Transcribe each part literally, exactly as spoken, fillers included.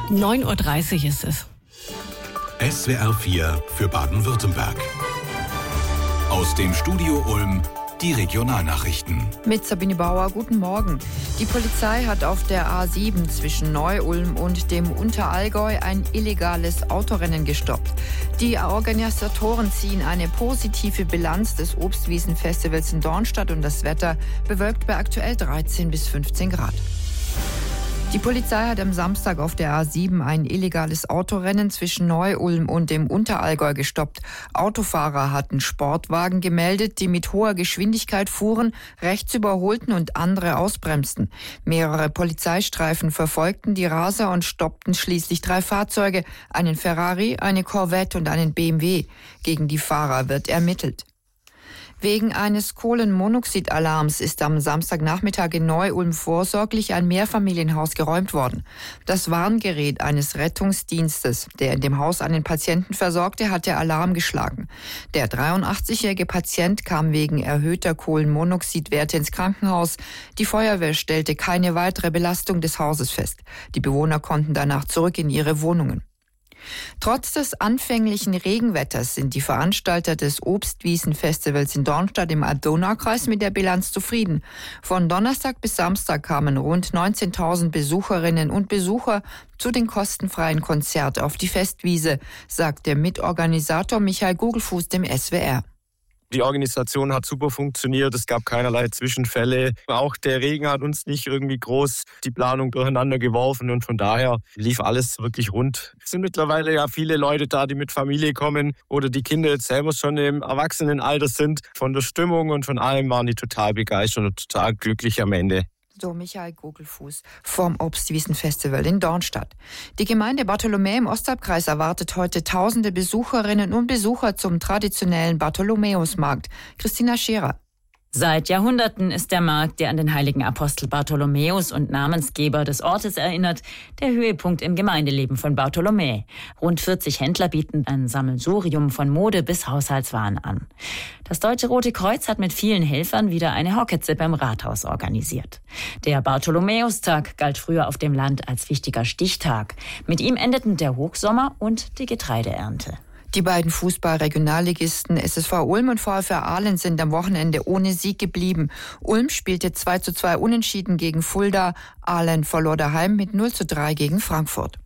neun Uhr dreißig ist es. S W R vier für Baden-Württemberg. Aus dem Studio Ulm die Regionalnachrichten. Mit Sabine Bauer, guten Morgen. Die Polizei hat auf der A sieben zwischen Neu-Ulm und dem Unterallgäu ein illegales Autorennen gestoppt. Die Organisatoren ziehen eine positive Bilanz des Obstwiesenfestivals in Dornstadt und das Wetter bewölkt bei aktuell dreizehn bis fünfzehn Grad. Die Polizei hat am Samstag auf der A sieben ein illegales Autorennen zwischen Neu-Ulm und dem Unterallgäu gestoppt. Autofahrer hatten Sportwagen gemeldet, die mit hoher Geschwindigkeit fuhren, rechts überholten und andere ausbremsten. Mehrere Polizeistreifen verfolgten die Raser und stoppten schließlich drei Fahrzeuge, einen Ferrari, eine Corvette und einen B M W. Gegen die Fahrer wird ermittelt. Wegen eines Kohlenmonoxidalarms ist am Samstagnachmittag in Neu-Ulm vorsorglich ein Mehrfamilienhaus geräumt worden. Das Warngerät eines Rettungsdienstes, der in dem Haus einen Patienten versorgte, hatte Alarm geschlagen. Der dreiundachtzigjährige Patient kam wegen erhöhter Kohlenmonoxidwerte ins Krankenhaus. Die Feuerwehr stellte keine weitere Belastung des Hauses fest. Die Bewohner konnten danach zurück in ihre Wohnungen. Trotz des anfänglichen Regenwetters sind die Veranstalter des Obstwiesenfestivals in Dornstadt im Ad-Donau-Kreis mit der Bilanz zufrieden. Von Donnerstag bis Samstag kamen rund neunzehntausend Besucherinnen und Besucher zu den kostenfreien Konzert auf die Festwiese, sagt der Mitorganisator Michael Gugelfuß dem S W R. Die Organisation hat super funktioniert, es gab keinerlei Zwischenfälle. Auch der Regen hat uns nicht irgendwie groß die Planung durcheinander geworfen und von daher lief alles wirklich rund. Es sind mittlerweile ja viele Leute da, die mit Familie kommen oder die Kinder jetzt selber schon im Erwachsenenalter sind. Von der Stimmung und von allem waren die total begeistert und total glücklich am Ende. So Michael Gugelfuß vom Obstwiesenfestival in Dornstadt. Die Gemeinde Bartholomä im Ostalbkreis erwartet heute tausende Besucherinnen und Besucher zum traditionellen Bartholomäusmarkt. Christina Scherer. Seit Jahrhunderten ist der Markt, der an den heiligen Apostel Bartholomäus und Namensgeber des Ortes erinnert, der Höhepunkt im Gemeindeleben von Bartholomä. Rund vierzig Händler bieten ein Sammelsurium von Mode bis Haushaltswaren an. Das Deutsche Rote Kreuz hat mit vielen Helfern wieder eine Hocketze beim Rathaus organisiert. Der Bartholomäustag galt früher auf dem Land als wichtiger Stichtag. Mit ihm endeten der Hochsommer und die Getreideernte. Die beiden Fußball-Regionalligisten S S V Ulm und VfR Aalen sind am Wochenende ohne Sieg geblieben. Ulm spielte zwei zu zwei unentschieden gegen Fulda. Aalen verlor daheim mit null zu drei gegen Frankfurt.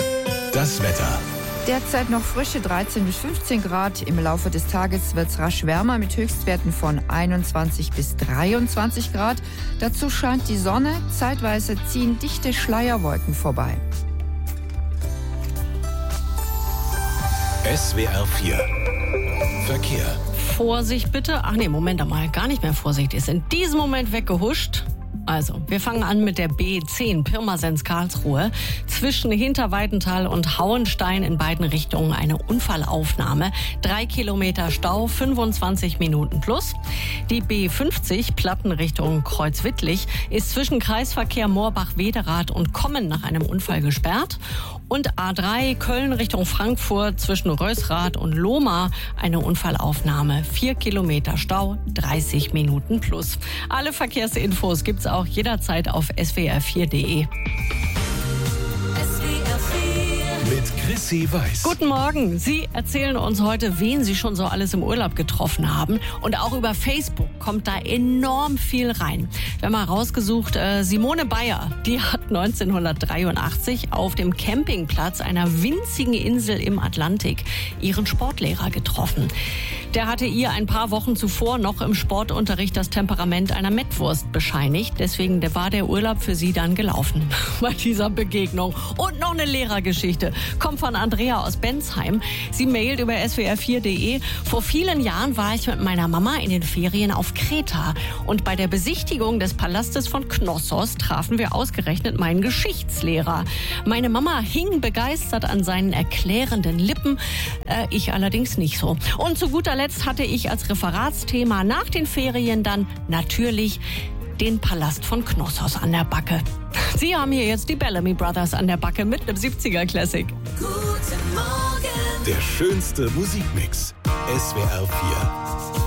Das Wetter. Derzeit noch frische dreizehn bis fünfzehn Grad. Im Laufe des Tages wird es rasch wärmer mit Höchstwerten von einundzwanzig bis dreiundzwanzig Grad. Dazu scheint die Sonne. Zeitweise ziehen dichte Schleierwolken vorbei. S W R vier Verkehr. Vorsicht bitte. Ach nee, Moment einmal, gar nicht mehr Vorsicht. Ist in diesem Moment weggehuscht. Also, wir fangen an mit der B zehn Pirmasens-Karlsruhe. Zwischen Hinterweidenthal und Hauenstein in beiden Richtungen eine Unfallaufnahme. Drei Kilometer Stau, fünfundzwanzig Minuten plus. Die B fünfzig Platten Richtung Kreuzwittlich ist zwischen Kreisverkehr Moorbach-Wederath und Kommen nach einem Unfall gesperrt. Und A drei Köln Richtung Frankfurt zwischen Rösrath und Lohmar eine Unfallaufnahme. Vier Kilometer Stau, dreißig Minuten plus. Alle Verkehrsinfos gibt's auch jederzeit auf s w r vier punkt d e. Mit Chrissy Weiß. Guten Morgen. Sie erzählen uns heute, wen Sie schon so alles im Urlaub getroffen haben. Und auch über Facebook kommt da enorm viel rein. Wir haben mal rausgesucht, äh, Simone Bayer, die hat neunzehnhundertdreiundachtzig auf dem Campingplatz einer winzigen Insel im Atlantik ihren Sportlehrer getroffen. Der hatte ihr ein paar Wochen zuvor noch im Sportunterricht das Temperament einer Mettwurst bescheinigt. Deswegen war der Urlaub für sie dann gelaufen bei dieser Begegnung. Und noch eine Lehrergeschichte. Kommt von Andrea aus Bensheim. Sie mailt über s w r vier punkt d e. Vor vielen Jahren war ich mit meiner Mama in den Ferien auf Kreta. Und bei der Besichtigung des Palastes von Knossos trafen wir ausgerechnet meinen Geschichtslehrer. Meine Mama hing begeistert an seinen erklärenden Lippen. Äh, ich allerdings nicht so. Und zu guter Letzt hatte ich als Referatsthema nach den Ferien dann natürlich den Palast von Knossos an der Backe. Sie haben hier jetzt die Bellamy Brothers an der Backe mit einem siebziger Classic. Guten Morgen. Der schönste Musikmix. S W R vier.